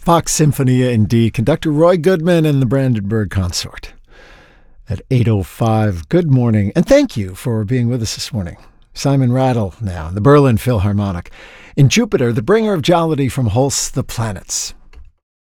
Fox Symphonia indeed. Conductor Roy Goodman and the Brandenburg Consort. At 8:05, good morning, and thank you for being with us this morning. Simon Rattle now, the Berlin Philharmonic. In Jupiter, the bringer of jollity from Holst the Planets.